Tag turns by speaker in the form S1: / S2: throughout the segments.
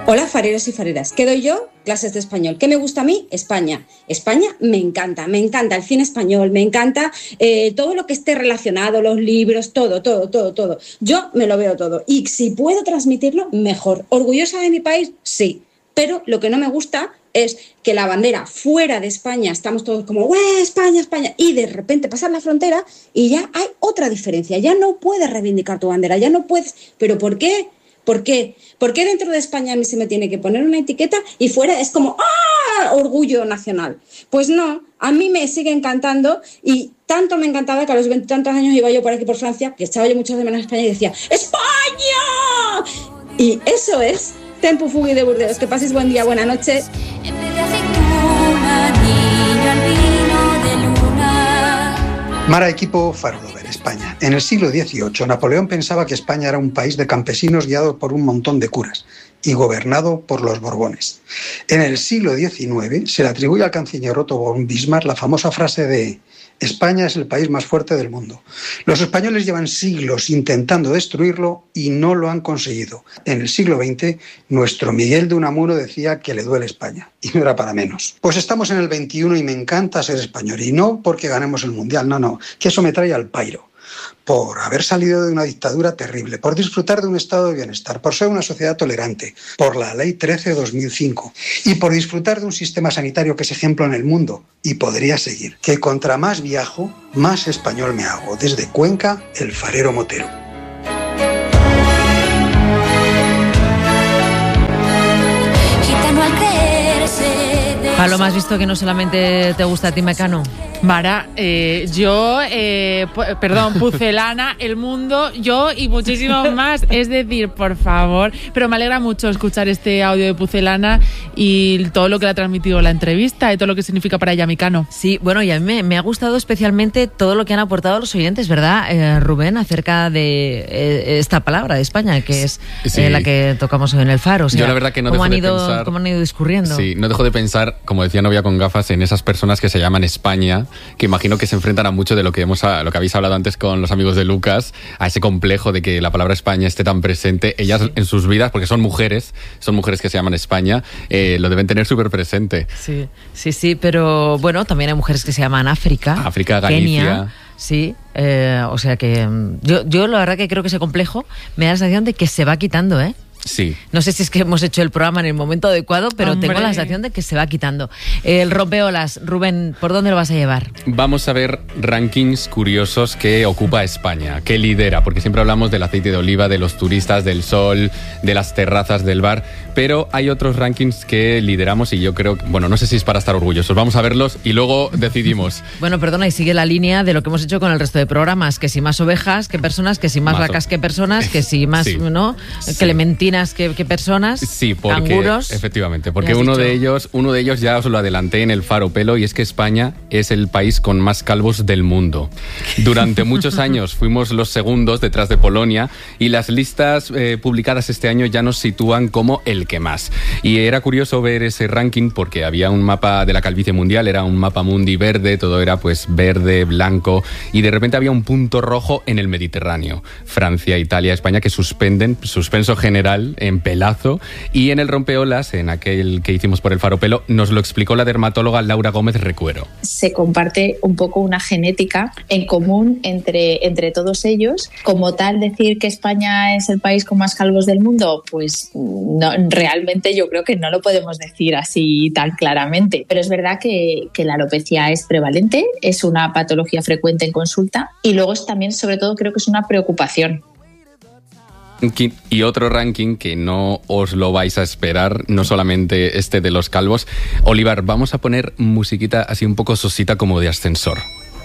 S1: Hola fareros y fareras, ¿qué doy yo? Clases de español. ¿Qué me gusta a mí? España. España me encanta el cine español, me encanta todo lo que esté relacionado, los libros, todo. Yo me lo veo todo y si puedo transmitirlo, mejor. ¿Orgullosa de mi país? Sí, pero lo que no me gusta es que la bandera fuera de España, estamos todos como España, y de repente pasar la frontera y ya hay otra diferencia, ya no puedes reivindicar tu bandera, ya no puedes. ¿Pero por qué? ¿Por qué? ¿Por qué dentro de España a mí se me tiene que poner una etiqueta y fuera es como orgullo nacional? Pues no, a mí me sigue encantando y tanto me encantaba que a los 20 y tantos años iba yo por aquí por Francia, que echaba yo muchos de menos a España y decía ¡España! Y eso es Tempo Fugui de Burdeos. Que paséis buen día, buena noche.
S2: Mara Equipo Farlover, España. En el siglo XVIII, Napoleón pensaba que España era un país de campesinos guiado por un montón de curas y gobernado por los Borbones. En el siglo XIX se le atribuye al canciller Otto von Bismarck la famosa frase de «España es el país más fuerte del mundo». Los españoles llevan siglos intentando destruirlo y no lo han conseguido. En el siglo XX, nuestro Miguel de Unamuno decía que le duele España, y no era para menos. Pues estamos en el XXI y me encanta ser español, y no porque ganemos el Mundial, no, que eso me trae al pairo. Por haber salido de una dictadura terrible, por disfrutar de un estado de bienestar, por ser una sociedad tolerante, por la Ley 13/2005 y por disfrutar de un sistema sanitario que es ejemplo en el mundo. Y podría seguir. Que contra más viajo, más español me hago. Desde Cuenca, el farero motero.
S3: Paloma, ¿has visto que no solamente te gusta a ti Mecano?
S4: Mara, Pucelana, El Mundo, yo y muchísimos más. Es decir, por favor, pero me alegra mucho escuchar este audio de Pucelana y todo lo que le ha transmitido la entrevista y todo lo que significa para ella Mecano.
S3: Sí, bueno, y a mí me ha gustado especialmente todo lo que han aportado los oyentes, ¿verdad, Rubén? Acerca de esta palabra de España, que es la que tocamos hoy en el Faro. O sea,
S5: yo la verdad que no dejo de pensar...
S3: ¿Cómo han ido discurriendo?
S5: Sí, no dejo de pensar, como decía Novia con gafas, en esas personas que se llaman España, que imagino que se enfrentan a mucho de lo que habéis hablado antes con los amigos de Lucas, a ese complejo de que la palabra España esté tan presente. Ellas en sus vidas, porque son mujeres que se llaman España, lo deben tener súper presente.
S3: Sí, pero bueno, también hay mujeres que se llaman África,
S5: Galicia.
S3: Kenia, sí, o sea que yo la verdad que creo que ese complejo me da la sensación de que se va quitando, ¿eh?
S5: Sí.
S3: No sé si es que hemos hecho el programa en el momento adecuado, pero tengo la sensación de que se va quitando. El rompeolas, Rubén, ¿por dónde lo vas a llevar?
S5: Vamos a ver rankings curiosos que ocupa España, que lidera, porque siempre hablamos del aceite de oliva, de los turistas, del sol, de las terrazas, del bar, pero hay otros rankings que lideramos y yo creo, bueno, no sé si es para estar orgullosos, vamos a verlos y luego decidimos.
S3: Bueno, perdona, y sigue la línea de lo que hemos hecho con el resto de programas, que si más ovejas que personas, que si más vacas que personas, que si más, sí, ¿no? Sí. Clementinas que personas,
S5: sí, porque,
S3: canguros.
S5: Efectivamente, porque uno de ellos ya os lo adelanté en el Faro Pelo, y es que España es el país con más calvos del mundo. Durante muchos años fuimos los segundos detrás de Polonia y las listas publicadas este año ya nos sitúan como el que más. Y era curioso ver ese ranking porque había un mapa de la calvicie mundial, era un mapa mundi verde, todo era pues verde, blanco, y de repente había un punto rojo en el Mediterráneo. Francia, Italia, España, que suspenso general en pelazo, y en el rompeolas, en aquel que hicimos por el Faro Pelo, nos lo explicó la dermatóloga Laura Gómez Recuero.
S6: Se comparte un poco una genética en común entre todos ellos. Como tal, decir que España es el país con más calvos del mundo, pues no, realmente yo creo que no lo podemos decir así tan claramente, pero es verdad que la alopecia es prevalente, es una patología frecuente en consulta, y luego es también, sobre todo, creo que es una preocupación.
S5: Y otro ranking que no os lo vais a esperar, no solamente este de los calvos. Olivar, vamos a poner musiquita así un poco sosita como de ascensor.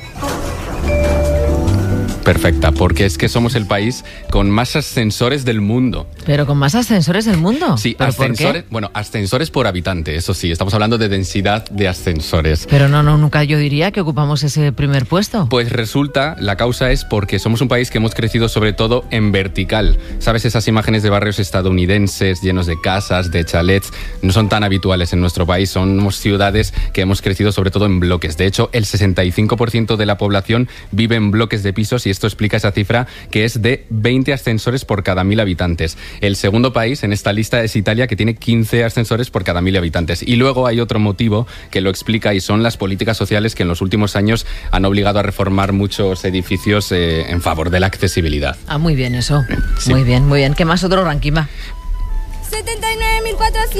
S5: Perfecta, porque es que somos el país con más ascensores del mundo.
S3: ¿Pero con más ascensores del mundo?
S5: Sí, ascensores, bueno, ascensores por habitante, eso sí, estamos hablando de densidad de ascensores.
S3: Pero nunca yo diría que ocupamos ese primer puesto.
S5: Pues resulta, la causa es porque somos un país que hemos crecido sobre todo en vertical. ¿Sabes? Esas imágenes de barrios estadounidenses llenos de casas, de chalets, no son tan habituales en nuestro país. Somos ciudades que hemos crecido sobre todo en bloques. De hecho, el 65% de la población vive en bloques de pisos y esto explica esa cifra que es de 20 ascensores por cada 1.000 habitantes. El segundo país en esta lista es Italia, que tiene 15 ascensores por cada 1.000 habitantes. Y luego hay otro motivo que lo explica y son las políticas sociales que en los últimos años han obligado a reformar muchos edificios en favor de la accesibilidad.
S3: Ah, muy bien eso.
S5: Sí.
S3: Muy bien, muy bien. ¿Qué más otro ranking va?
S7: 79.432,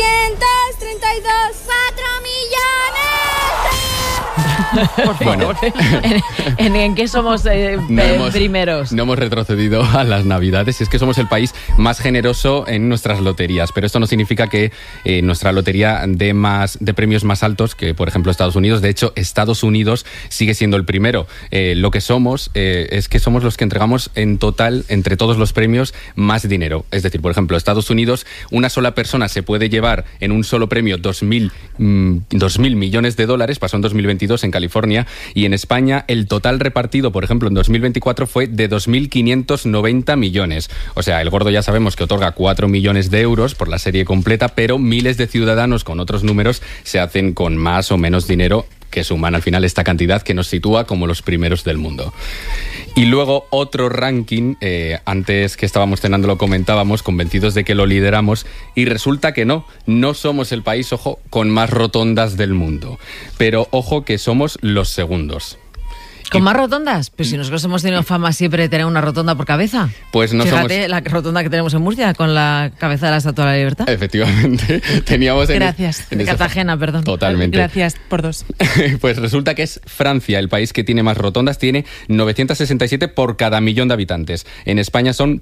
S7: 4 millones.
S3: Por favor.
S5: Bueno.
S3: ¿En qué somos primeros?
S5: No hemos retrocedido a las Navidades. Es que somos el país más generoso en nuestras loterías, pero esto no significa que nuestra lotería dé premios más altos que, por ejemplo, Estados Unidos. De hecho, Estados Unidos sigue siendo el primero. Lo que somos es que somos los que entregamos en total, entre todos los premios, más dinero. Es decir, por ejemplo, Estados Unidos, una sola persona se puede llevar en un solo premio 2.000 millones de dólares, pasó en 2022 en California, y en España el total repartido, por ejemplo, en 2024 fue de 2.590 millones. O sea, el Gordo ya sabemos que otorga 4 millones de euros por la serie completa, pero miles de ciudadanos con otros números se hacen con más o menos dinero, que suman al final esta cantidad que nos sitúa como los primeros del mundo. Y luego otro ranking, antes que estábamos cenando lo comentábamos, convencidos de que lo lideramos, y resulta que no somos el país, ojo, con más rotondas del mundo, pero ojo que somos los segundos.
S3: ¿Con más rotondas? Pues si nosotros hemos tenido fama siempre de tener una rotonda por cabeza.
S5: Pues no
S3: Fíjate la rotonda que tenemos en Murcia con la cabeza de la Estatua de la Libertad.
S5: Efectivamente. Teníamos
S4: Gracias.
S3: De Cartagena, perdón.
S5: Totalmente.
S4: Gracias por 2.
S5: Pues resulta que es Francia el país que tiene más rotondas. Tiene 967 por cada 1.000.000 de habitantes. En España son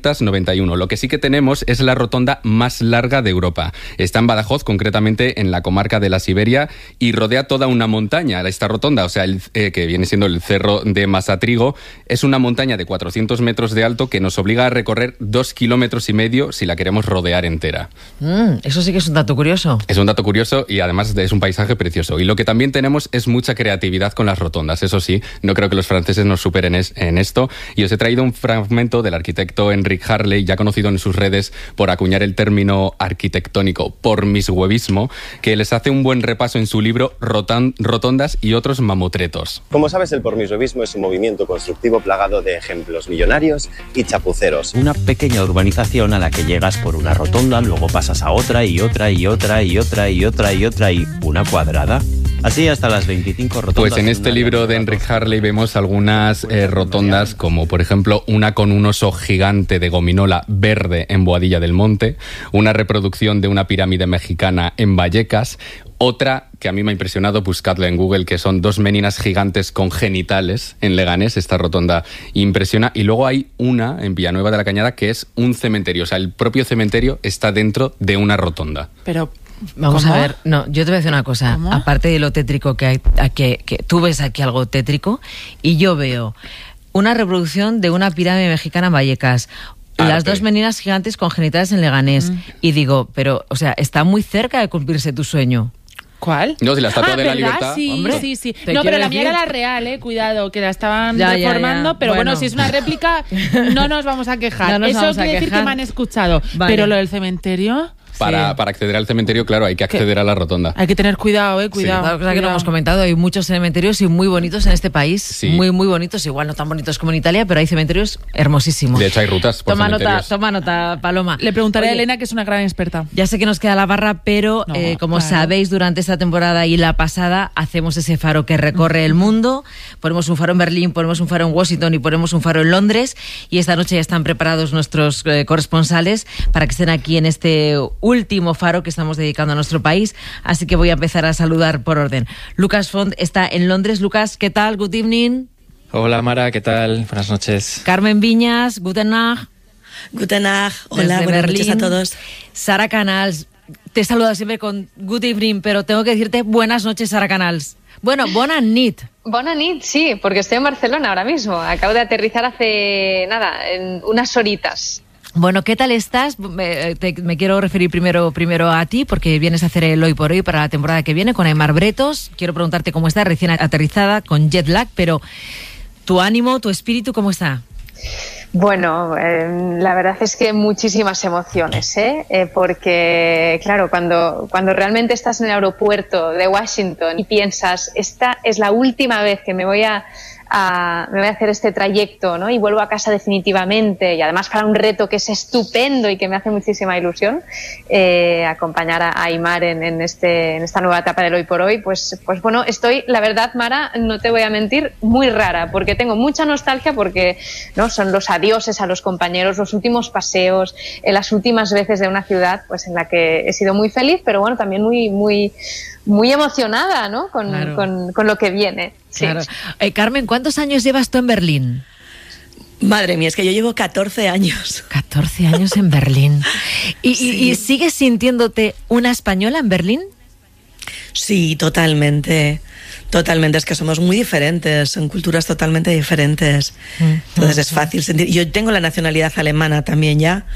S5: 591. Lo que sí que tenemos es la rotonda más larga de Europa. Está en Badajoz, concretamente en la comarca de la Siberia, y rodea toda una montaña esta rotonda. O sea, que viene siendo el Cerro de Masatrigo. Es una montaña de 400 metros de alto que nos obliga a recorrer 2,5 kilómetros si la queremos rodear entera.
S3: Eso sí que es un dato curioso.
S5: Es un dato curioso y además es un paisaje precioso. Y lo que también tenemos es mucha creatividad con las rotondas. Eso sí, no creo que los franceses nos superen en esto. Y os he traído un fragmento del arquitecto Henrik Harley, ya conocido en sus redes por acuñar el término arquitectónico pormishuevismo, que les hace un buen repaso en su libro Rotondas y otros mamotretos.
S8: Como sabes, el pormishuevismo es un movimiento constructivo plagado de ejemplos millonarios y chapuceros.
S9: Una pequeña urbanización a la que llegas por una rotonda, luego pasas a otra y otra y otra y otra y otra y otra y una cuadrada. Así hasta las 25 rotondas.
S5: Pues en este libro de Henrik Harley vemos algunas rotondas, como por ejemplo una con un oso gigante de gominola verde en Boadilla del Monte, una reproducción de una pirámide mexicana en Vallecas, otra que a mí me ha impresionado, buscadla en Google, que son 2 meninas gigantes con genitales en Leganés. Esta rotonda impresiona. Y luego hay una en Villanueva de la Cañada que es un cementerio. O sea, el propio cementerio está dentro de una rotonda.
S4: Pero
S3: vamos
S4: ¿cómo?
S3: a ver, no, yo te voy a decir una cosa.
S4: ¿Cómo?
S3: Aparte de lo tétrico que hay, que tú ves aquí algo tétrico, y yo veo una reproducción de una pirámide mexicana en Vallecas, las 2 meninas gigantes con genitales en Leganés, y digo, pero, o sea, está muy cerca de cumplirse tu sueño.
S4: ¿Cuál?
S5: No, si la Estatua de la
S4: ¿verdad?
S5: Libertad.
S4: Sí,
S3: Hombre,
S4: sí.
S3: te
S4: No, pero
S3: quiero
S4: la mía
S3: decir-
S4: era la real, cuidado, que la estaban
S3: Ya,
S4: reformando,
S3: ya.
S4: pero bueno,
S3: Bueno.
S4: si es una réplica, no nos vamos a quejar.
S3: No nos
S4: Eso
S3: vamos a
S4: quiere decir
S3: quejar.
S4: que me han escuchado.
S3: Vale.
S4: Pero lo del cementerio,
S5: Para acceder al cementerio, claro, hay que acceder a la rotonda.
S4: hay que tener cuidado, cuidado.
S3: Otra cosa que no
S4: cuidado.
S3: hemos comentado, hay muchos cementerios y muy bonitos en este país,
S5: Sí.
S3: muy bonitos, igual no tan bonitos como en Italia, pero hay cementerios hermosísimos.
S5: De hecho, hay rutas por
S3: Toma
S5: cementerios.
S3: nota, Paloma.
S4: Le preguntaré
S3: Oye,
S4: a Elena, que es una gran experta.
S3: ya sé que nos queda la barra, pero
S4: No,
S3: como
S4: claro.
S3: sabéis, durante esta temporada y la pasada hacemos ese faro que recorre el mundo. Ponemos un faro en Berlín, ponemos un faro en Washington y ponemos un faro en Londres. Y esta noche ya están preparados nuestros corresponsales para que estén aquí en este último faro que estamos dedicando a nuestro país. Así que voy a empezar a saludar por orden. Lucas Font está en Londres. Lucas, ¿qué tal? Good evening.
S10: Hola Mara, ¿qué tal? Buenas noches.
S3: Carmen Viñas, guten Nacht.
S11: Guten Nacht, hola,
S3: Desde
S11: buenas
S3: Berlín.
S11: noches a todos.
S3: Sara Canals, te he saludado siempre con good evening, pero tengo que decirte buenas noches, Sara Canals. Bueno, bona nit.
S12: Bona nit, sí, porque estoy en Barcelona ahora mismo. Acabo de aterrizar hace, en unas horitas.
S3: Bueno, ¿qué tal estás? Me quiero referir primero a ti, porque vienes a hacer el Hoy por Hoy para la temporada que viene con Aimar Bretos. Quiero preguntarte cómo estás, recién aterrizada, con jet lag, pero tu ánimo, tu espíritu, ¿cómo está?
S12: Bueno, la verdad es que muchísimas emociones, porque claro, cuando realmente estás en el aeropuerto de Washington y piensas, esta es la última vez que me voy a a hacer este trayecto, ¿no? Y vuelvo a casa definitivamente, y además para un reto que es estupendo y que me hace muchísima ilusión, acompañar a Aimar en esta nueva etapa del Hoy por Hoy, pues bueno, estoy, la verdad, Mara, no te voy a mentir, muy rara, porque tengo mucha nostalgia, porque no son los adioses a los compañeros, los últimos paseos, las últimas veces de una ciudad pues en la que he sido muy feliz, pero bueno, también muy emocionada, ¿no? Con lo que viene. Sí.
S3: Claro. Carmen, ¿cuántos años llevas tú en Berlín?
S11: Madre mía, es que yo llevo 14 años.
S3: 14 años en Berlín. ¿Y sigues sintiéndote una española en Berlín?
S11: Sí, totalmente. Totalmente, es que somos muy diferentes, son culturas totalmente diferentes. Entonces es fácil sentir. Yo tengo la nacionalidad alemana también ya.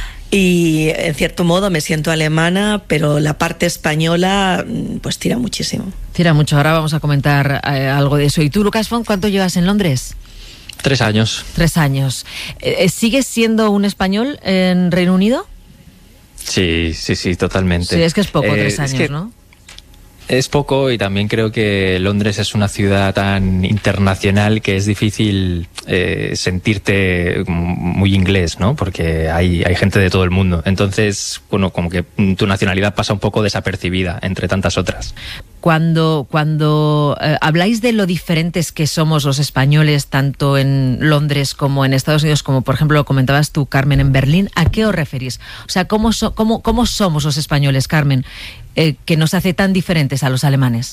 S11: Y en cierto modo me siento alemana, pero la parte española pues tira muchísimo.
S3: Tira mucho, ahora vamos a comentar algo de eso. ¿Y tú, Lucas Font, cuánto llevas en Londres?
S10: 3 años.
S3: 3 años. ¿Sigues siendo un español en Reino Unido?
S10: Sí, totalmente.
S3: Sí, es que es poco, 3 años, ¿no?
S10: Es poco, y también creo que Londres es una ciudad tan internacional que es difícil sentirte muy inglés, ¿no? Porque hay gente de todo el mundo. Entonces, bueno, como que tu nacionalidad pasa un poco desapercibida entre tantas otras.
S3: Cuando habláis de lo diferentes que somos los españoles, tanto en Londres como en Estados Unidos, como por ejemplo lo comentabas tú, Carmen, en Berlín, ¿a qué os referís? O sea, ¿cómo somos los españoles, Carmen, que nos hace tan diferentes a los alemanes?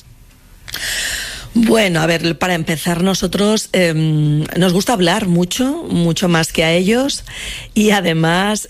S11: Bueno, a ver, para empezar, nosotros nos gusta hablar mucho más que a ellos, y además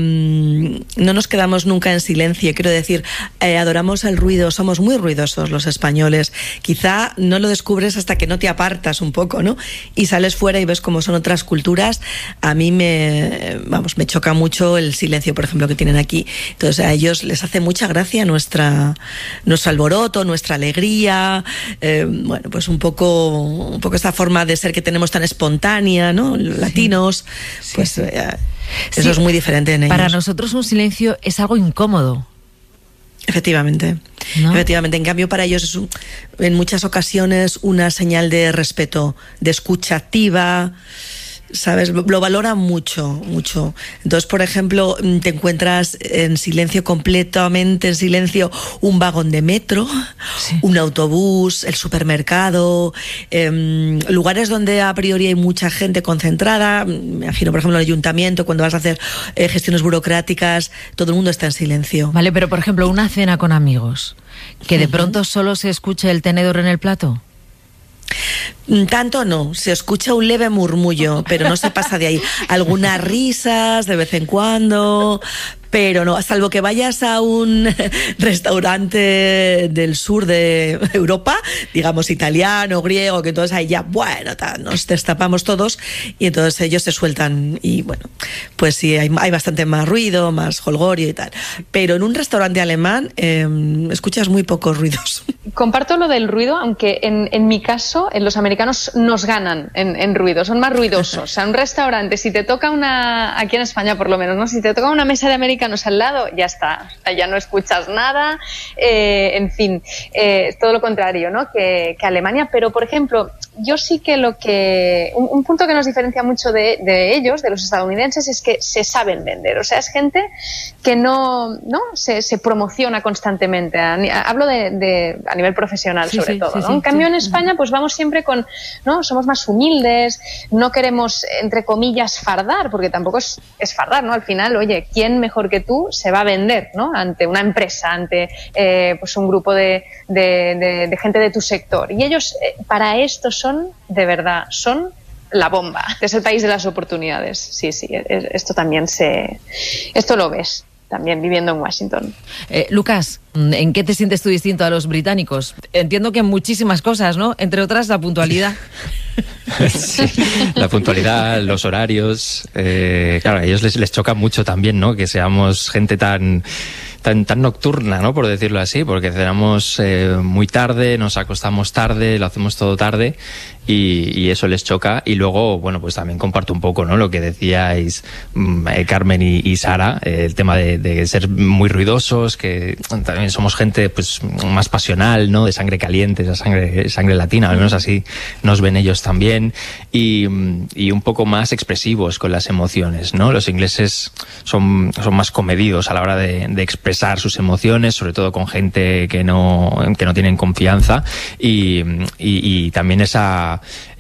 S11: no nos quedamos nunca en silencio. Quiero decir, adoramos el ruido, somos muy ruidosos los españoles. Quizá no lo descubres hasta que no te apartas un poco, ¿no? Y sales fuera y ves cómo son otras culturas. A mí me choca mucho el silencio, por ejemplo, que tienen aquí. Entonces a ellos les hace mucha gracia nuestro alboroto, nuestra alegría. Bueno, pues un poco esta forma de ser que tenemos tan espontánea, ¿no? Latinos, sí, pues eso es muy diferente en ellos.
S3: Para nosotros un silencio es algo incómodo.
S11: Efectivamente, ¿no? Efectivamente. En cambio, para ellos es en muchas ocasiones una señal de respeto, de escucha activa. ¿Sabes? Lo valoran mucho. Entonces, por ejemplo, te encuentras en silencio, completamente en silencio, un vagón de metro, sí, un autobús, el supermercado, lugares donde a priori hay mucha gente concentrada. Me imagino, por ejemplo, el ayuntamiento, cuando vas a hacer gestiones burocráticas, todo el mundo está en silencio.
S3: Vale, pero por ejemplo, una cena con amigos, que de pronto solo se escuche el tenedor en el plato.
S11: Tanto no, se escucha un leve murmullo, pero no se pasa de ahí. Algunas risas de vez en cuando, pero no, salvo que vayas a un restaurante del sur de Europa, digamos italiano, griego, que entonces ahí ya, bueno, nos destapamos todos y entonces ellos se sueltan y bueno, pues sí, hay bastante más ruido, más jolgorio y tal. Pero en un restaurante alemán escuchas muy pocos ruidos.
S12: Comparto lo del ruido, aunque en mi caso, los americanos nos ganan en ruido, son más ruidosos. O sea, un restaurante, si te toca aquí en España por lo menos, ¿no? Si te toca una mesa de americanos al lado, ya está, ya no escuchas nada, en fin, todo lo contrario, ¿no? que Alemania. Pero, por ejemplo, yo sí que un punto que nos diferencia mucho de ellos, de los estadounidenses, es que se saben vender. O sea, es gente que no se promociona constantemente. Hablo a nivel profesional, sí, sobre todo, ¿no? En cambio, en España, pues vamos siempre ¿no? Somos más humildes, no queremos, entre comillas, fardar, porque tampoco es fardar, ¿no? Al final, oye, ¿quién mejor que tú se va a vender, ¿no? Ante una empresa, ante pues un grupo de gente de tu sector. Y ellos, para esto de verdad, son la bomba. Es el país de las oportunidades. Sí, esto también esto lo ves también viviendo en Washington.
S3: Lucas, ¿en qué te sientes tú distinto a los británicos? Entiendo que en muchísimas cosas, ¿no? Entre otras, la puntualidad.
S10: Sí, la puntualidad, los horarios. Claro, a ellos les choca mucho también, ¿no? Que seamos gente tan nocturna, ¿no? Por decirlo así, porque cenamos muy tarde, nos acostamos tarde, lo hacemos todo tarde y eso les choca. Y luego, bueno, pues también comparto un poco, ¿no?, lo que decíais Carmen y Sara, el tema de ser muy ruidosos, que también somos gente pues más pasional, ¿no?, de sangre caliente, esa sangre latina, al menos así nos ven ellos también, y un poco más expresivos con las emociones, ¿no? Los ingleses son más comedidos a la hora de expresar sus emociones, sobre todo con gente que no tienen confianza, y también esa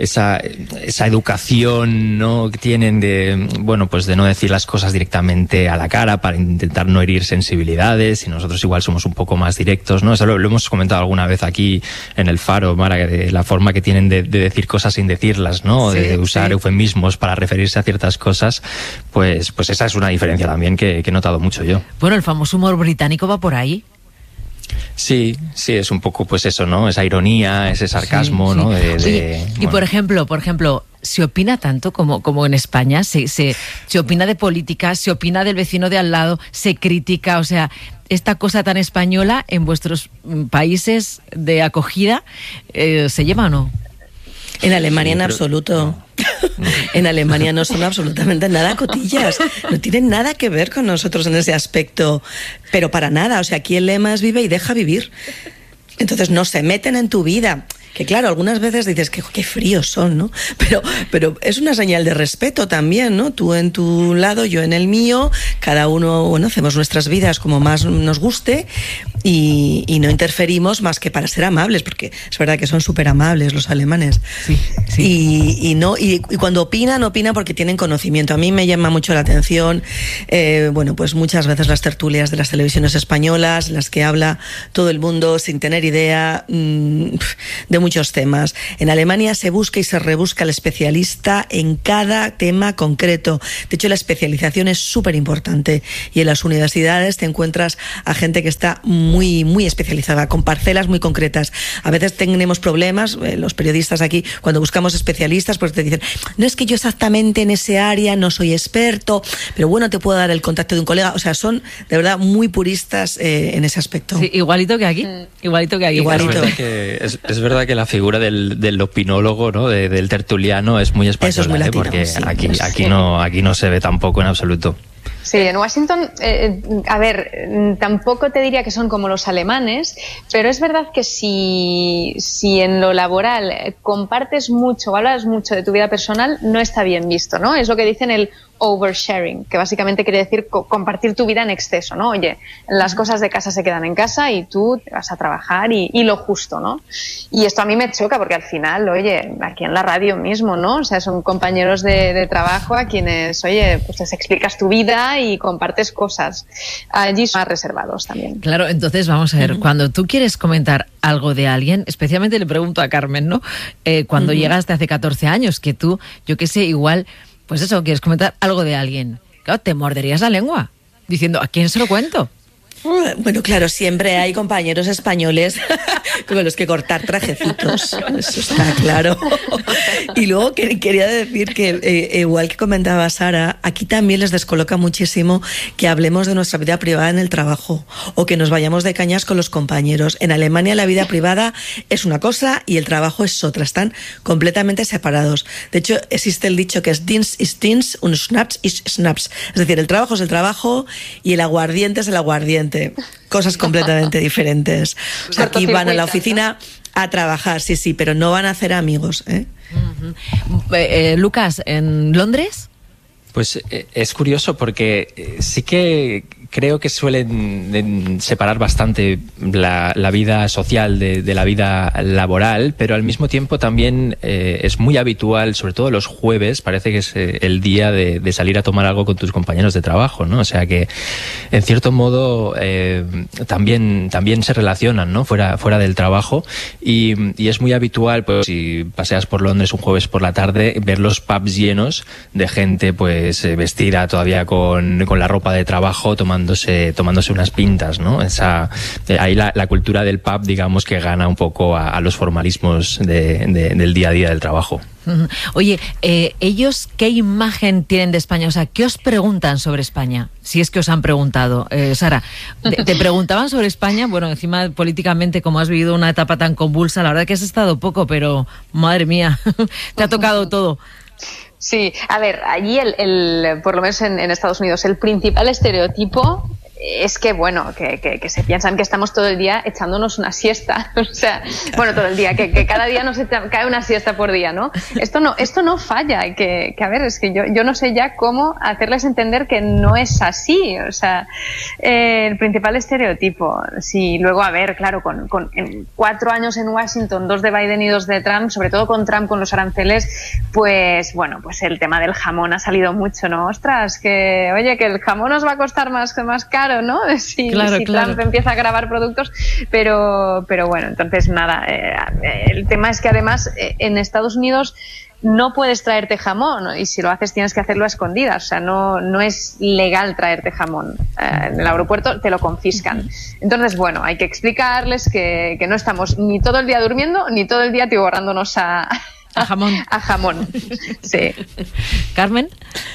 S10: educación, ¿no?, que tienen de, bueno, pues de no decir las cosas directamente a la cara para intentar no herir sensibilidades, y nosotros igual somos un poco más directos, ¿no? Eso lo hemos comentado alguna vez aquí en el Faro, Mara, de la forma que tienen de decir cosas sin decirlas, ¿no? Sí, de usar eufemismos para referirse a ciertas cosas, pues esa es una diferencia también que he notado mucho yo.
S3: Bueno, el famoso humor británico va por ahí.
S10: Sí, es un poco pues eso, ¿no? Esa ironía, ese sarcasmo, ¿no?
S3: Y por ejemplo, ¿se opina tanto como en España? ¿Se opina de política? ¿Se opina del vecino de al lado? ¿Se critica? O sea, esta cosa tan española en vuestros países de acogida, ¿se lleva o no?
S11: En Alemania en absoluto. En Alemania no son absolutamente nada cotillas, no tienen nada que ver con nosotros en ese aspecto, pero para nada. O sea, aquí el lema es vive y deja vivir. Entonces no se meten en tu vida. Que claro, algunas veces dices que qué fríos son, ¿no? Pero es una señal de respeto también, ¿no? Tú en tu lado, yo en el mío, cada uno, bueno, hacemos nuestras vidas como más nos guste y no interferimos más que para ser amables, porque es verdad que son súper amables los alemanes. Sí. Y cuando opinan porque tienen conocimiento. A mí me llama mucho la atención, bueno, pues muchas veces las tertulias de las televisiones españolas, las que habla todo el mundo sin tener idea de muchos temas. En Alemania se busca y se rebusca el especialista en cada tema concreto. De hecho, la especialización es súper importante y en las universidades te encuentras a gente que está muy, muy especializada, con parcelas muy concretas. A veces tenemos problemas, los periodistas aquí, cuando buscamos especialistas, pues te dicen, no es que yo exactamente en ese área no soy experto, pero bueno, te puedo dar el contacto de un colega. O sea, son de verdad muy puristas en ese aspecto.
S3: Sí, igualito que aquí. Igualito.
S10: Es verdad que la figura del opinólogo, ¿no?, del tertuliano es muy española, es muy latino, porque sí, aquí no se ve tampoco en absoluto.
S12: Sí, en Washington, a ver, tampoco te diría que son como los alemanes, pero es verdad que si en lo laboral compartes mucho o hablas mucho de tu vida personal, no está bien visto, ¿no? Es lo que dicen el oversharing, que básicamente quiere decir compartir tu vida en exceso, ¿no? Oye, las cosas de casa se quedan en casa y tú te vas a trabajar y lo justo, ¿no? Y esto a mí me choca porque al final, oye, aquí en la radio mismo, ¿no? O sea, son compañeros de trabajo a quienes, oye, pues les explicas tu vida y compartes cosas. Allí son más reservados también.
S3: Claro, entonces vamos a ver, cuando tú quieres comentar algo de alguien, especialmente le pregunto a Carmen, ¿no? Cuando llegaste hace 14 años, que tú, yo qué sé, igual, pues eso, quieres comentar algo de alguien. Claro, te morderías la lengua diciendo, ¿a quién se lo cuento?
S11: Bueno, claro, siempre hay compañeros españoles con los que cortar trajecitos, eso está claro. Y luego quería decir que, igual que comentaba Sara, aquí también les descoloca muchísimo que hablemos de nuestra vida privada en el trabajo o que nos vayamos de cañas con los compañeros. En Alemania la vida privada es una cosa y el trabajo es otra, están completamente separados. De hecho, existe el dicho que es Dienst ist Dienst und Schnaps ist Schnaps. Es decir, el trabajo es el trabajo y el aguardiente es el aguardiente. Cosas completamente diferentes. O sea, aquí van a la oficina a trabajar, sí, pero no van a hacer amigos, ¿eh?
S3: Lucas, ¿en Londres?
S10: Pues es curioso porque sí que creo que suelen separar bastante la vida social de la vida laboral, pero al mismo tiempo también es muy habitual, sobre todo los jueves, parece que es el día de salir a tomar algo con tus compañeros de trabajo, ¿no? O sea que, en cierto modo, también se relacionan, ¿no? Fuera del trabajo y es muy habitual, pues, si paseas por Londres un jueves por la tarde, ver los pubs llenos de gente, pues, vestida todavía con la ropa de trabajo, tomando tomándose unas pintas, ¿no? Ahí la cultura del pub, digamos, que gana un poco a los formalismos del día a día del trabajo.
S3: Oye, ¿ellos qué imagen tienen de España? O sea, ¿qué os preguntan sobre España? Si es que os han preguntado. Sara, ¿te preguntaban sobre España? Bueno, encima políticamente, como has vivido una etapa tan convulsa, la verdad que has estado poco, pero madre mía, te ha tocado todo.
S12: Sí, a ver, allí por lo menos en Estados Unidos, el principal estereotipo es que, bueno, que se piensan que estamos todo el día echándonos una siesta. O sea, bueno, todo el día, que cada día nos cae una siesta por día, ¿no? Esto no falla. Que a ver, es que yo no sé ya cómo hacerles entender que no es así. O sea, el principal estereotipo. Sí, luego, a ver, claro, en 4 años en Washington, 2 de Biden y 2 de Trump, sobre todo con Trump con los aranceles, pues, bueno, pues el tema del jamón ha salido mucho, ¿no? Ostras, que el jamón nos va a costar más caro, ¿no? Si Trump empieza a grabar productos, pero bueno, entonces nada, el tema es que además en Estados Unidos no puedes traerte jamón, ¿no? Y si lo haces tienes que hacerlo a escondidas, o sea, no es legal traerte jamón. En el aeropuerto te lo confiscan. Entonces, bueno, hay que explicarles que no estamos ni todo el día durmiendo ni todo el día atiborrándonos a jamón. A jamón, sí.
S3: ¿Carmen?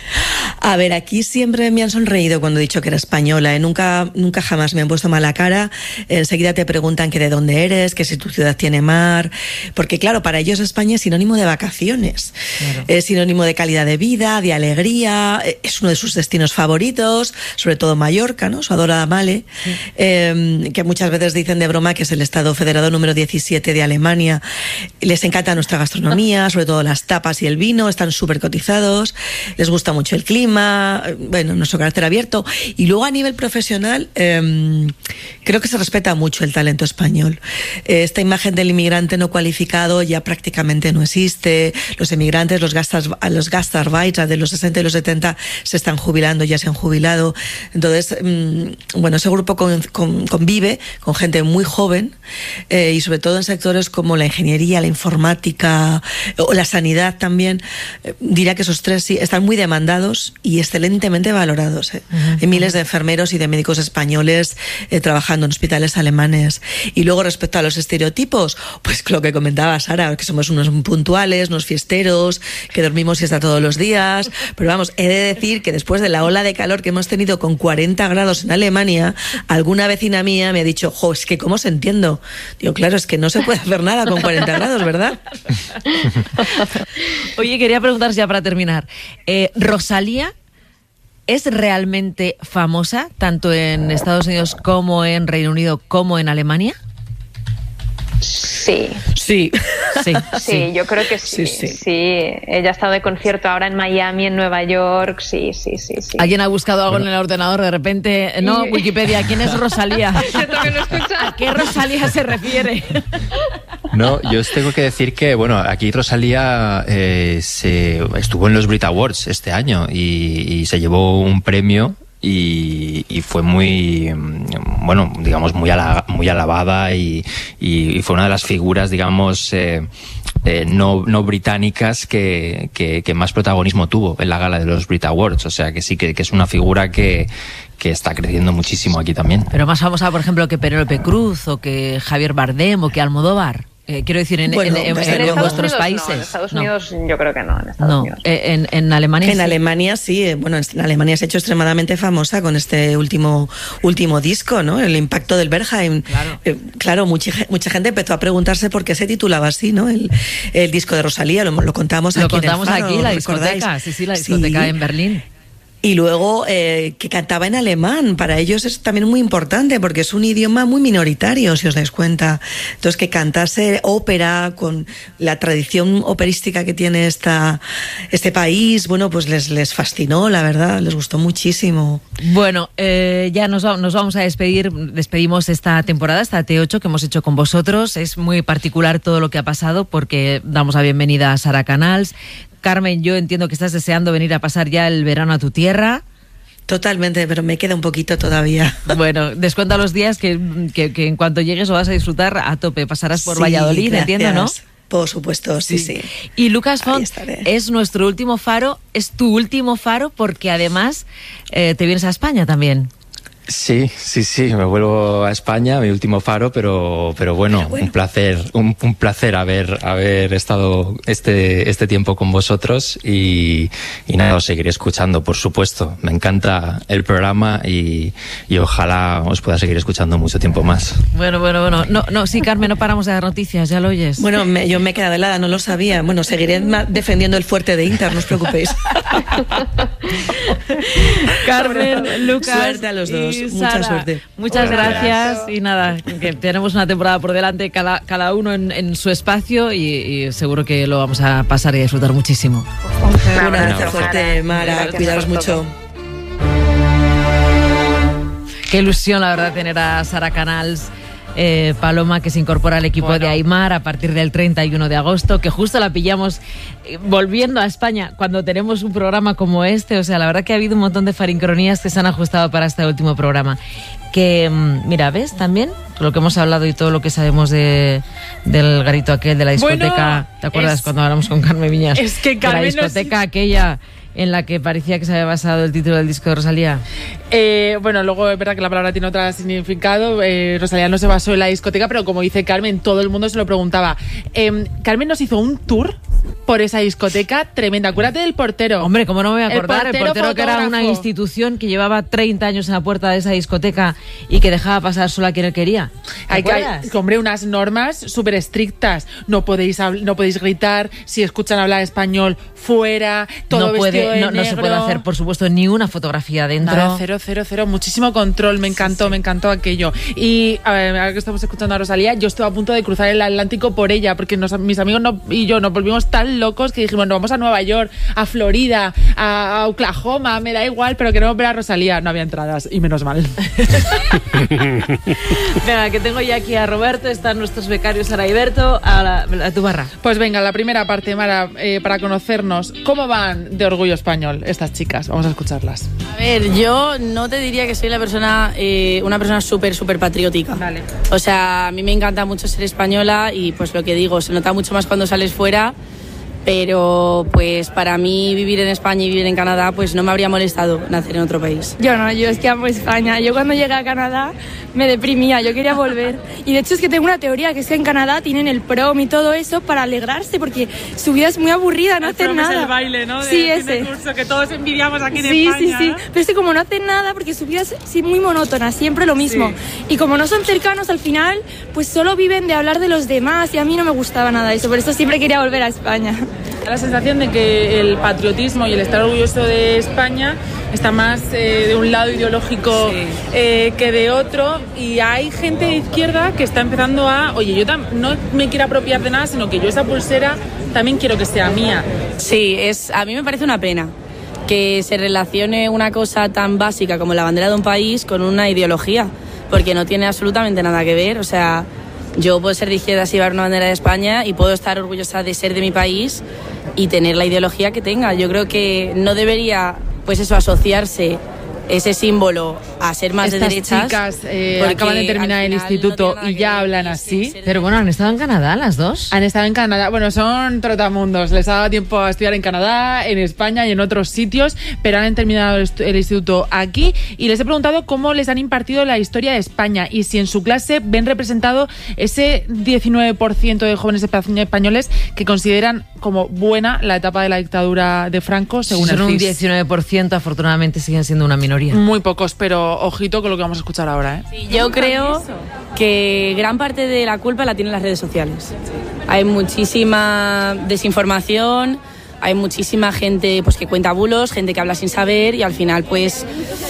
S11: A ver, aquí siempre me han sonreído cuando he dicho que era española, ¿eh? Nunca jamás me han puesto mala cara. Enseguida te preguntan que de dónde eres, que si tu ciudad tiene mar, porque claro, para ellos España es sinónimo de vacaciones, claro. Es sinónimo de calidad de vida, de alegría, es uno de sus destinos favoritos, sobre todo Mallorca, ¿no? Su adorada Male, sí. Que muchas veces dicen de broma que es el estado federado número 17 de Alemania. Les encanta nuestra gastronomía, sobre todo las tapas y el vino, están súper cotizados, les gusta mucho el clima, bueno, nuestro carácter abierto. Y luego a nivel profesional, creo que se respeta mucho el talento español. Esta imagen del inmigrante no cualificado ya prácticamente no existe. Los emigrantes, los gastarbeiter de los 60 y los 70 se están jubilando, ya se han jubilado. Entonces, bueno, ese grupo convive con gente muy joven y sobre todo en sectores como la ingeniería, la informática o la sanidad también. Diría que esos tres sí están muy demandados y excelentemente valorados. Hay miles de enfermeros y de médicos españoles trabajando en hospitales alemanes. Y luego respecto a los estereotipos, pues lo que comentaba Sara, que somos unos puntuales, unos fiesteros, que dormimos siesta todos los días. Pero vamos, he de decir que después de la ola de calor que hemos tenido con 40 grados en Alemania, alguna vecina mía me ha dicho, jo, es que ¿cómo se entiendo? Digo, claro, es que no se puede hacer nada con 40 grados, ¿verdad?
S3: Oye, quería preguntar ya para terminar, ¿Rosalía es realmente famosa tanto en Estados Unidos como en Reino Unido como en Alemania?
S12: Sí.
S3: Sí.
S12: Sí, yo creo que sí. Ella ha estado de concierto ahora en Miami, en Nueva York. Sí.
S3: ¿Alguien ha buscado algo en el ordenador de repente? No, Wikipedia, ¿quién es Rosalía? ¿A qué Rosalía se refiere?
S10: No, yo os tengo que decir que, bueno, aquí Rosalía estuvo en los Brit Awards este año y se llevó un premio. Y fue muy, bueno, digamos, muy alabada y fue una de las figuras, digamos, no británicas que más protagonismo tuvo en la gala de los Brit Awards. O sea que sí que es una figura que está creciendo muchísimo aquí también.
S3: Pero más famosa, por ejemplo, que Penélope Cruz o que Javier Bardem o que Almodóvar. Quiero decir, en vuestros países.
S12: No, en Estados Unidos yo creo que no. En Estados Unidos.
S3: En Alemania.
S11: En Alemania sí. Bueno, en Alemania se ha hecho extremadamente famosa con este último disco, ¿no? El impacto del Berghain. Claro, mucha gente empezó a preguntarse por qué se titulaba así, ¿no? El disco de Rosalía. Lo contamos aquí.
S3: Lo contamos
S11: en el Faro,
S3: aquí, la discoteca. Sí, la discoteca en Berlín.
S11: Y luego que cantaba en alemán, para ellos es también muy importante porque es un idioma muy minoritario, si os dais cuenta. Entonces que cantase ópera con la tradición operística que tiene este país, bueno, pues les fascinó, la verdad, les gustó muchísimo.
S3: Bueno, ya nos vamos a despedir, despedimos esta temporada, esta T8 que hemos hecho con vosotros. Es muy particular todo lo que ha pasado porque damos la bienvenida a Sara Canals. Carmen, yo entiendo que estás deseando venir a pasar ya el verano a tu tierra.
S11: Totalmente, pero me queda un poquito todavía.
S3: Bueno, descuenta los días que en cuanto llegues lo vas a disfrutar a tope. Pasarás por Valladolid,
S11: gracias.
S3: Entiendo, ¿no?
S11: Por supuesto, sí.
S3: Y Lucas Font es nuestro último faro, es tu último faro porque además te vienes a España también.
S10: Sí, me vuelvo a España, mi último faro, pero bueno, un placer haber estado este tiempo con vosotros y nada, os seguiré escuchando, por supuesto. Me encanta el programa y ojalá os pueda seguir escuchando mucho tiempo más.
S3: Bueno. No, sí, Carmen, no paramos de dar noticias, ya lo oyes.
S11: Bueno, yo me he quedado helada, no lo sabía. Bueno, seguiré defendiendo el fuerte de Inter, no os preocupéis.
S3: Carmen, Lucas,
S11: suerte a los dos. Mucha suerte.
S3: Muchas gracias. Y nada, que tenemos una temporada por delante, cada uno en su espacio y seguro que lo vamos a pasar y a disfrutar muchísimo.
S11: Un abrazo fuerte, Mara. Cuidaros mucho.
S3: Qué ilusión, la verdad, tener a Sara Canals, Paloma, que se incorpora al equipo de Aimar a partir del 31 de agosto, que justo la pillamos volviendo a España cuando tenemos un programa como este. O sea, la verdad que ha habido un montón de farincronías que se han ajustado para este último programa. Que, mira, ¿ves? También lo que hemos hablado y todo lo que sabemos del garito aquel, de la discoteca. ¿Te acuerdas cuando hablamos con Carmen Viñas?
S4: Es que Carmen,
S3: de la discoteca aquella en la que parecía que se había basado el título del disco de Rosalía.
S4: Bueno, luego es verdad que la palabra tiene otro significado. Rosalía no se basó en la discoteca, pero como dice Carmen, todo el mundo se lo preguntaba. Carmen nos hizo un tour por esa discoteca tremenda. Acuérdate del portero.
S3: Hombre, ¿cómo no me voy a acordar? El portero que era una
S4: fotógrafo.
S3: Institución que llevaba 30 años en la puerta de esa discoteca y que dejaba pasar solo a quien él quería.
S4: Hay hombre, unas normas súper estrictas. No podéis gritar. Si escuchan hablar español, fuera. Todo vestido de negro.
S3: No se puede hacer, por supuesto, ni una fotografía dentro.
S4: Nada, cero. Muchísimo control. Me encantó aquello. Y a ver, ahora que estamos escuchando a Rosalía, yo estuve a punto de cruzar el Atlántico por ella, porque mis amigos y yo nos volvimos tan locos que dijimos, no, vamos a Nueva York, a Florida, a Oklahoma, me da igual, pero queremos ver a Rosalía. No había entradas, y menos mal.
S3: Venga, que tengo ya aquí a Roberto, están nuestros becarios Sara y Berto, a tu barra.
S4: Pues venga, la primera parte, Mara, para conocernos. ¿Cómo van de orgullo español estas chicas? Vamos a escucharlas.
S13: A ver, yo no te diría que soy una persona súper patriótica.
S4: Vale.
S13: O sea, a mí me encanta mucho ser española y pues lo que digo, se nota mucho más cuando sales fuera, pero pues para mí vivir en España y vivir en Canadá pues no me habría molestado nacer en otro país.
S7: Yo es que amo España. Yo cuando llegué a Canadá me deprimía, yo quería volver. Y de hecho es que tengo una teoría, que es que en Canadá tienen el prom y todo eso para alegrarse, porque su vida es muy aburrida, no hacen nada.
S4: Es el baile, ¿no?
S7: Sí, ese
S4: curso que todos envidiamos aquí en España.
S7: Sí. Pero es que como no hacen nada, porque su vida es muy monótona, siempre lo mismo. Sí. Y como no son cercanos, al final, pues solo viven de hablar de los demás, y a mí no me gustaba nada eso, por eso siempre quería volver a España.
S4: Da la sensación de que el patriotismo y el estar orgulloso de España está más de un lado ideológico que de otro, y hay gente de izquierda que está empezando oye, yo no me quiero apropiar de nada, sino que yo esa pulsera también quiero que sea mía.
S13: Sí, a mí me parece una pena que se relacione una cosa tan básica como la bandera de un país con una ideología, porque no tiene absolutamente nada que ver. O sea, yo puedo ser de izquierdas y llevar una bandera de España y puedo estar orgullosa de ser de mi país y tener la ideología que tenga. Yo creo que no debería, pues eso, asociarse ese símbolo a ser más
S4: Estas
S13: de derechas.
S4: Chicas acaban de terminar el instituto y ya hablan así.
S3: Pero bueno, ¿han estado en Canadá las dos?
S4: Han estado en Canadá. Bueno, son trotamundos. Les ha dado tiempo a estudiar en Canadá, en España y en otros sitios, pero han terminado el instituto aquí, y les he preguntado cómo les han impartido la historia de España y si en su clase ven representado ese 19% de jóvenes españoles que consideran como buena la etapa de la dictadura de Franco, según el CIS.
S3: Un 19%, afortunadamente siguen siendo una minoría.
S4: Muy pocos, pero ojito con lo que vamos a escuchar ahora, ¿eh?
S13: Sí, yo creo que gran parte de la culpa la tienen las redes sociales. Hay muchísima desinformación, hay muchísima gente pues que cuenta bulos, gente que habla sin saber, y al final pues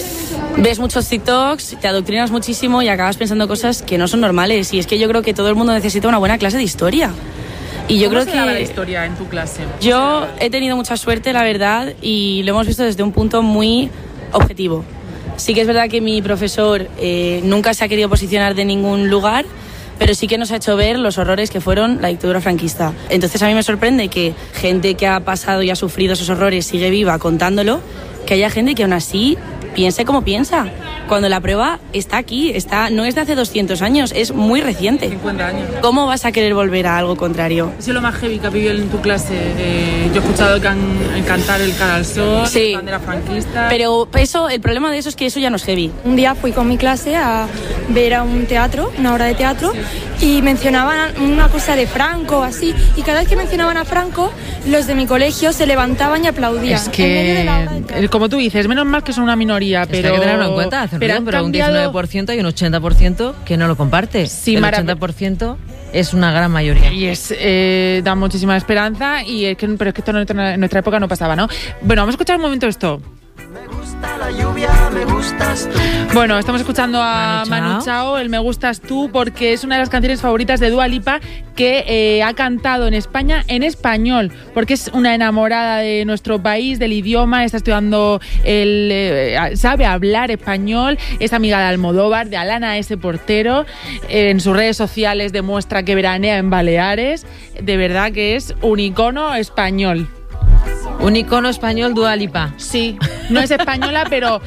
S13: ves muchos TikToks, te adoctrinas muchísimo y acabas pensando cosas que no son normales. Y es que yo creo que todo el mundo necesita una buena clase de historia. Y yo creo que
S4: daba la historia en tu clase?
S13: Yo he tenido mucha suerte, la verdad, y lo hemos visto desde un punto muy objetivo. Sí que es verdad que mi profesor nunca se ha querido posicionar de ningún lugar, pero sí que nos ha hecho ver los horrores que fueron la dictadura franquista. Entonces a mí me sorprende que gente que ha pasado y ha sufrido esos horrores sigue viva contándolo, que haya gente que aún así piense como piensa. Cuando la prueba está aquí, no es de hace 200 años, es muy reciente.
S4: 50 años.
S13: ¿Cómo vas a querer volver a algo contrario?
S4: ¿Es lo más heavy que ha vivido en tu clase? Yo he escuchado que han cantar el Cara al Sol,
S13: sí,
S4: la bandera franquista.
S13: Pero el problema de eso es que eso ya no es heavy.
S7: Un día fui con mi clase a ver a un teatro, una obra de teatro, y mencionaban una cosa de Franco, así, y cada vez que mencionaban a Franco, los de mi colegio se levantaban y aplaudían.
S4: Es que, como tú dices, menos mal que son una minoría, pero...
S3: Hay que tenerlo en cuenta, pero un 19% y un 80% que no lo comparte.
S4: Sí,
S3: el 80% es una gran mayoría.
S4: Y da muchísima esperanza, pero es que esto en nuestra época no pasaba, ¿no? Bueno, vamos a escuchar un momento esto.
S14: Me gusta la lluvia, me gustas tú.
S4: Bueno, estamos escuchando a Manu Chao, el Me Gustas Tú, porque es una de las canciones favoritas de Dua Lipa, que ha cantado en España en español, porque es una enamorada de nuestro país, del idioma, está estudiando, sabe hablar español, es amiga de Almodóvar, de Alana S. Portero, en sus redes sociales demuestra que veranea en Baleares, de verdad que es un icono español.
S3: Un icono español, Dua Lipa.
S4: Sí, no es española, pero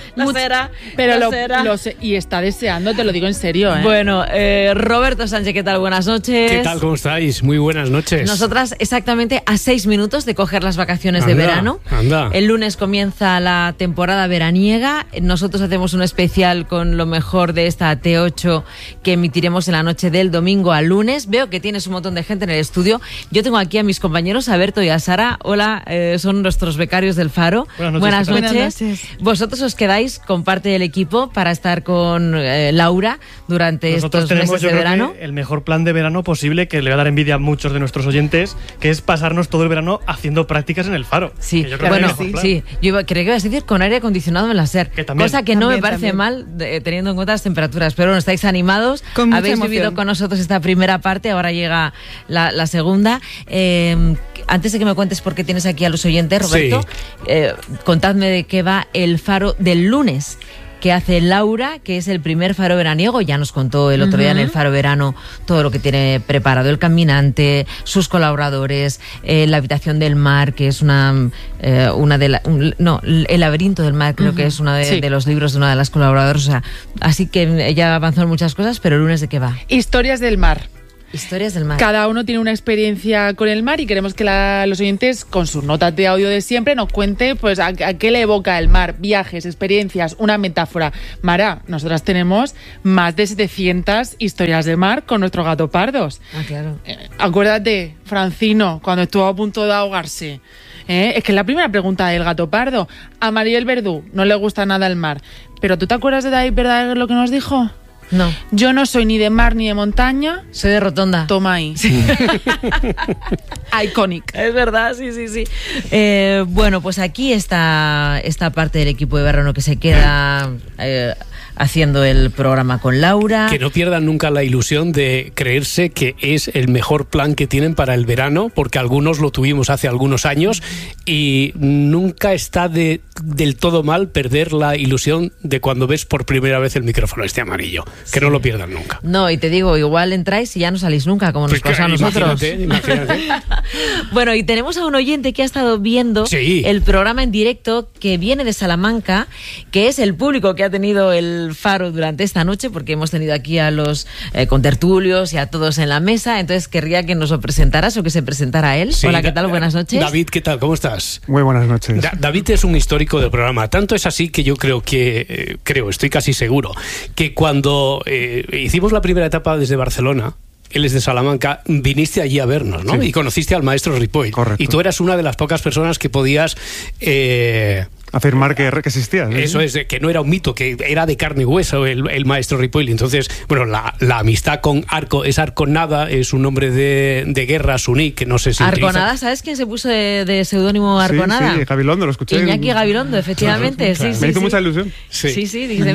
S4: lo sé, y está deseando, te lo digo en serio.
S3: Bueno, Roberto Sánchez, ¿qué tal? Buenas noches.
S15: ¿Qué tal? ¿Cómo estáis? Muy buenas noches.
S3: Nosotras exactamente a 6 minutos de coger las vacaciones de verano. El lunes comienza la temporada veraniega. Nosotros hacemos un especial con lo mejor de esta T8 que emitiremos en la noche del domingo al lunes. Veo que tienes un montón de gente en el estudio. Yo tengo aquí a mis compañeros, a Berto y a Sara. Hola, son nuestros becarios del Faro. Buenas noches. Vosotros os quedáis con parte del equipo para estar con Laura durante
S16: Nosotros
S3: estos meses de verano.
S16: El mejor plan de verano posible, que le va a dar envidia a muchos de nuestros oyentes, que es pasarnos todo el verano haciendo prácticas en el Faro.
S3: Sí, bueno, sí. Yo creo que ibas a decir con aire acondicionado en la SER, cosa que no me parece mal teniendo en cuenta las temperaturas. Pero bueno, estáis animados, habéis vivido con nosotros esta primera parte, ahora llega la segunda. Antes de que me cuentes por qué tienes aquí a los oyentes, Roberto, contadme de qué va el Faro del lunes que hace Laura, que es el primer Faro veraniego. Ya nos contó el otro día en el Faro Verano todo lo que tiene preparado el caminante, sus colaboradores, la habitación del mar, que es el laberinto del mar, creo que es uno de los libros de una de las colaboradoras. O sea, así que ella avanzó en muchas cosas, pero el lunes ¿de qué va?
S4: Historias del mar.
S3: Historias del mar.
S4: Cada uno tiene una experiencia con el mar y queremos que los oyentes, con sus notas de audio de siempre, nos cuente pues a qué le evoca el mar, viajes, experiencias, una metáfora. Mara, nosotras tenemos más de 700 historias de mar con nuestros gatopardos.
S3: Claro.
S4: Acuérdate, Francino, cuando estuvo a punto de ahogarse. Es que es la primera pregunta del gato pardo. A Maribel Verdú no le gusta nada el mar. ¿Pero tú te acuerdas de David Verdaguer lo que nos dijo?
S3: No.
S4: Yo no soy ni de mar ni de montaña.
S3: Soy de Rotonda.
S4: Toma ahí. Iconic.
S3: Es verdad, sí. Bueno, pues aquí está esta parte del equipo de verano que se queda haciendo el programa con Laura.
S15: Que no pierdan nunca la ilusión de creerse que es el mejor plan que tienen para el verano, porque algunos lo tuvimos hace algunos años y nunca está del todo mal perder la ilusión de cuando ves por primera vez el micrófono amarillo. Que no lo pierdan nunca.
S3: No, y te digo, igual entráis y ya no salís nunca, como nos pasa a nosotros.
S15: Imagínate.
S3: Bueno, y tenemos a un oyente que ha estado viendo el programa en directo, que viene de Salamanca, que es el público que ha tenido el Faro durante esta noche, porque hemos tenido aquí a los contertulios y a todos en la mesa. Entonces querría que nos lo presentaras o que se presentara él. Hola, ¿qué tal? Buenas noches.
S15: David, ¿qué tal? ¿Cómo estás?
S17: Muy buenas noches.
S15: David es un histórico del programa. Tanto es así que yo estoy casi seguro, que cuando hicimos la primera etapa desde Barcelona, él es de Salamanca, viniste allí a vernos, ¿no? Sí. Y conociste al maestro Ripoll.
S17: Correcto.
S15: Y tú eras una de las pocas personas que podías
S17: afirmar que existía. ¿Sí?
S15: Eso es, que no era un mito, que era de carne y hueso el maestro Ripoll. Entonces, bueno, la amistad con Arco es Arconada, es un nombre de guerra suní, que no sé si
S3: Arconada,
S15: utiliza.
S3: ¿Sabes quién se puso de seudónimo Arconada?
S17: Sí, Gabilondo, lo escuché.
S3: Iñaki Gabilondo, efectivamente.
S17: Claro.
S3: Sí,
S17: Me hizo mucha ilusión.
S3: Sí, dice, mira.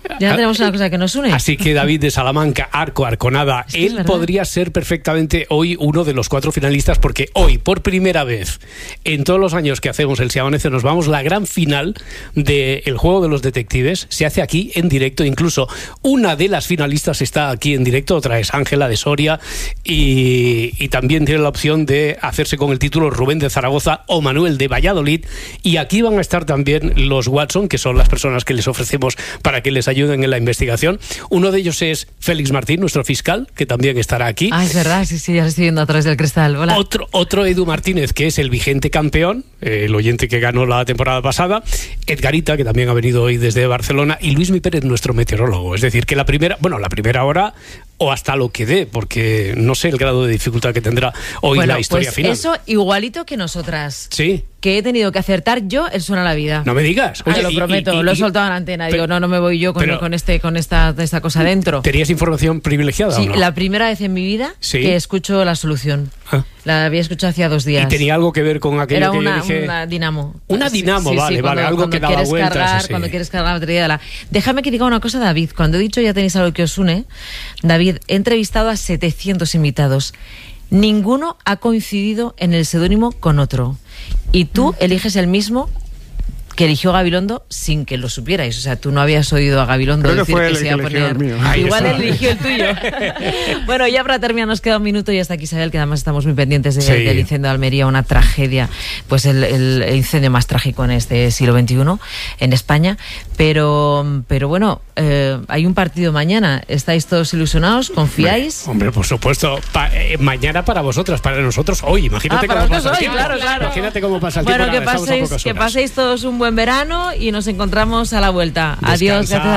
S3: Ya tenemos una cosa que nos une.
S15: Así que David de Salamanca, Arconada, él podría ser perfectamente hoy uno de los 4 finalistas, porque hoy, por primera vez en todos los años que hacemos el Si Amanece Nos Vamos, la gran final del juego de los detectives se hace aquí en directo. Incluso una de las finalistas está aquí en directo, otra es Ángela de Soria, y también tiene la opción de hacerse con el título Rubén de Zaragoza o Manuel de Valladolid. Y aquí van a estar también los Watson, que son las personas que les ofrecemos para que les ayuden en la investigación. Uno de ellos es Félix Martín, nuestro fiscal, que también estará aquí.
S3: Ah, es verdad, sí, ya lo estoy viendo a través del cristal. Hola.
S15: Otro Edu Martínez, que es el vigente campeón, el oyente que ganó la temporada pasada. Edgarita, que también ha venido hoy desde Barcelona. Y Luismi Pérez, nuestro meteorólogo. Es decir, que la primera hora o hasta lo que dé, porque no sé el grado de dificultad que tendrá hoy la historia final.
S3: Eso igualito que nosotras.
S15: Sí.
S3: Que he tenido que acertar yo el Suena la Vida.
S15: No me digas.
S3: Oye, lo prometo, lo he soltado en la antena. Digo, no me voy yo con esta cosa dentro.
S15: ¿Tenías información privilegiada o no?
S3: La primera vez en mi vida que escucho La Solución. La había escuchado hacía 2 días.
S15: ¿Y tenía algo que ver con aquello que yo dije?
S3: Una dinamo.
S15: Una dinamo,
S3: sí,
S15: vale, algo que daba vueltas.
S3: Cuando quieres cargar la batería. Déjame que diga una cosa, David. Cuando he dicho ya tenéis algo que os une, David, he entrevistado a 700 invitados. Ninguno ha coincidido en el seudónimo con otro. Y tú eliges el mismo que eligió Gabilondo sin que lo supierais. O sea, tú no habías oído a Gabilondo decir que se iba a poner... Igual él eligió el tuyo. Bueno, ya para terminar nos queda un minuto y hasta aquí, Isabel, que además estamos muy pendientes del incendio de Almería, una tragedia, pues el incendio más trágico en este siglo XXI en España. Pero bueno, hay un partido mañana. ¿Estáis todos ilusionados? ¿Confiáis?
S15: Hombre, por supuesto. Mañana para vosotras, para nosotros hoy. Imagínate cómo pasa el tiempo.
S3: Claro.
S15: Imagínate cómo pasa el tiempo.
S3: Bueno, que paséis todos un buen verano y nos encontramos a la vuelta. Adiós.